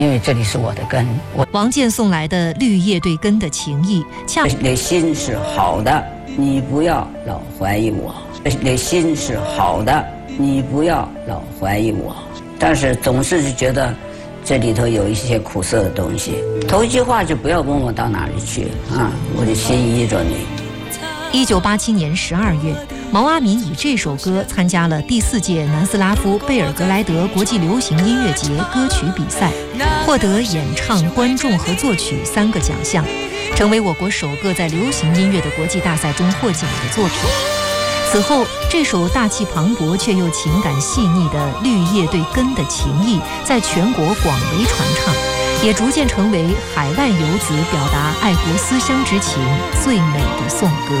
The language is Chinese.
因为这里是我的根。 王健送来的绿叶对根的情谊， 你的心是好的，你不要老怀疑我。你的心是好的，你不要老怀疑我。但是总是觉得这里头有一些苦涩的东西。头一句话就不要问我到哪里去啊，我的心依着你。 1987年12月，毛阿敏以这首歌参加了第4届南斯拉夫贝尔格莱德国际流行音乐节歌曲比赛，获得演唱、观众和作曲3个奖项，成为我国首个在流行音乐的国际大赛中获奖的作品。此后，这首大气磅礴却又情感细腻的《绿叶对根》的情谊在全国广为传唱，也逐渐成为海外游子表达爱国思乡之情最美的颂歌。